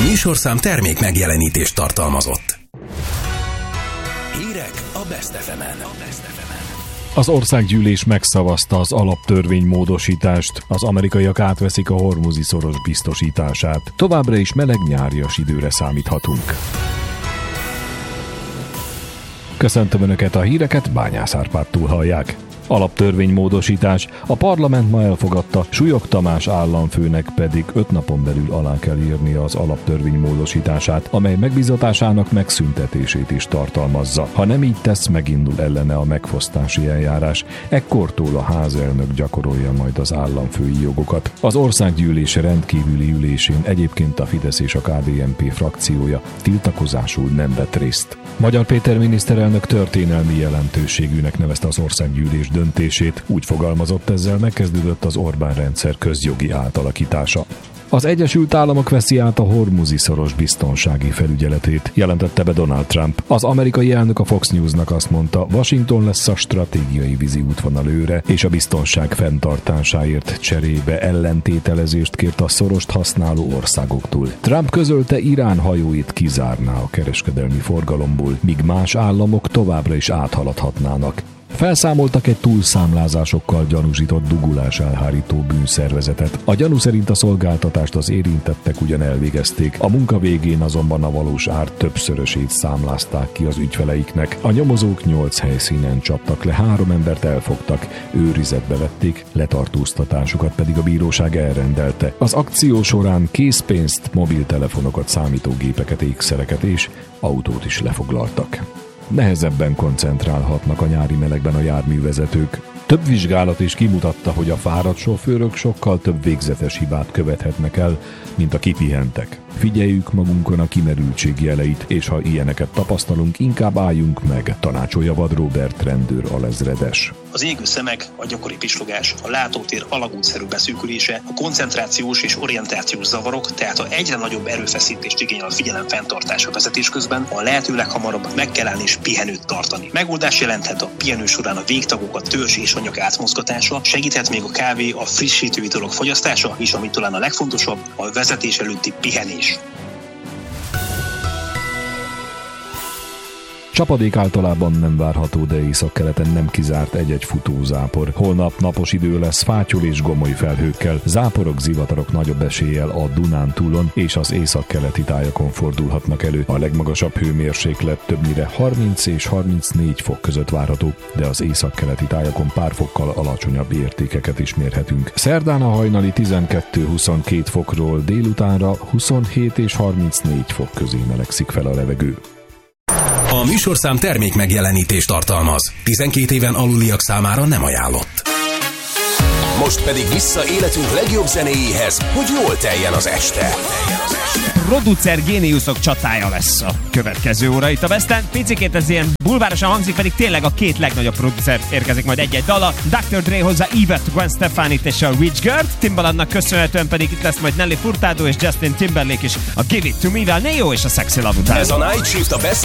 műsorszám termék megjelenítést tartalmazott. Hírek a Best FM-en. Az országgyűlés megszavazta az alaptörvénymódosítást, az amerikaiak átveszik a Hormuzi-szoros biztosítását. Továbbra is meleg nyárias időre számíthatunk. Köszöntöm Önöket, a híreket Bányász Árpádtól hallják. Alaptörvénymódosítás. A parlament ma elfogadta, Súlyog Tamás államfőnek pedig 5 napon belül alá kell írnia az alaptörvénymódosítását, amely megbízatásának megszüntetését is tartalmazza. Ha nem így tesz, megindul ellene a megfosztási eljárás. Ekkortól a házelnök gyakorolja majd az államfői jogokat. Az országgyűlés rendkívüli ülésén egyébként a Fidesz és a KDNP frakciója tiltakozásul nem vett részt. Magyar Péter miniszterelnök történelmi jelentőségűnek nevezte az országgyűlés döntését, úgy fogalmazott, ezzel megkezdődött az Orbán-rendszer közjogi átalakítása. Az Egyesült Államok veszi át a Hormuzi-szoros biztonsági felügyeletét, jelentette be Donald Trump. Az amerikai elnök a Fox Newsnak azt mondta, Washington lesz a stratégiai vízi útvonal őre, és a biztonság fenntartásáért cserébe ellentételezést kért a szorost használó országoktól. Trump közölte, Irán hajóit kizárná a kereskedelmi forgalomból, míg más államok továbbra is áthaladhatnának. Felszámoltak egy túlszámlázásokkal gyanúsított dugulás elhárító bűnszervezetet. A gyanú szerint a szolgáltatást az érintettek ugyan elvégezték, a munka végén azonban a valós ár többszörösét számlázták ki az ügyfeleiknek. A nyomozók 8 helyszínen csaptak le, 3 embert elfogtak, őrizetbe vették, letartóztatásukat pedig a bíróság elrendelte. Az akció során készpénzt, mobiltelefonokat, számítógépeket, ékszereket és autót is lefoglaltak. Nehezebben koncentrálhatnak a nyári melegben a járművezetők. Több vizsgálat is kimutatta, hogy a fáradt sofőrök sokkal több végzetes hibát követhetnek el, mint a kipihentek. Figyeljük magunkon a kimerültség jeleit, és ha ilyeneket tapasztalunk, inkább álljunk meg, tanácsolja Vad Róbert rendőr alezredes. Az égő szemek, a gyakori pislogás, a látótér alagútszerű beszűkülése, a koncentrációs és orientációs zavarok, tehát ha egyre nagyobb erőfeszítést igényel a figyelem fenntartása vezetés közben, a lehető leghamarabb meg kell állni és pihenőt tartani. Megoldás jelenthet a pihenő során a végtagok, a törzs és anyag átmozgatása, segíthet még a kávé, a frissítő italok fogyasztása, és amit talán a legfontosabb, a vezetés előtti pihenés. Csapadék általában nem várható, de északkeleten nem kizárt egy-egy futózápor. Holnap napos idő lesz fátyol és gomoly felhőkkel, záporok, zivatarok nagyobb eséllyel a Dunántúlon és az északkeleti tájakon fordulhatnak elő. A legmagasabb hőmérséklet többnyire 30 és 34 fok között várható, de az északkeleti tájakon pár fokkal alacsonyabb értékeket is mérhetünk. Szerdán a hajnali 12-22 fokról délutánra 27 és 34 fok közé melegszik fel a levegő. A műsorszám termék megjelenítést tartalmaz. 12 éven aluliak számára nem ajánlott. Most pedig vissza életünk legjobb zenéjéhez, hogy jól teljen az este. Producer géniuszok csatája lesz a következő óra itt a Besten. Picikét ez ilyen bulvárosan hangzik, pedig tényleg a 2 legnagyobb producer érkezik majd egy-egy dala. Dr. Dre hozza Eve-t, Gwen Stefani-t és a Rich Girl. Timbalandnak köszönhetően pedig itt lesz majd Nelly Furtado és Justin Timberlake is a Give It To Me-vel, Neo és a Sexy Love után. Ez a Night Shift a Best